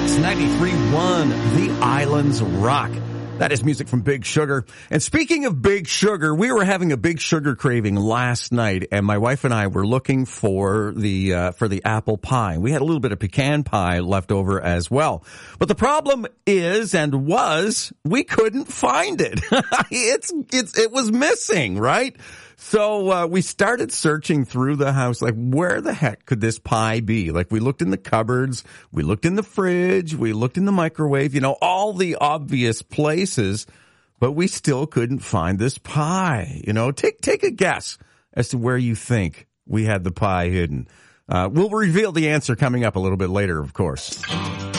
It's 93.1, The Islands Rock. That is music from Big Sugar. And speaking of Big Sugar, we were having a Big Sugar craving last night, and my wife and I were looking for the apple pie. We had a little bit of pecan pie left over as well. But the problem is, and was, we couldn't find it. It was missing, right? So we started searching through the house, like, where the heck could this pie be? Like, we looked in the cupboards, we looked in the fridge, we looked in the microwave, all the obvious places, but we still couldn't find this pie. Take a guess as to where you think we had the pie hidden. We'll reveal the answer coming up a little bit later, of course.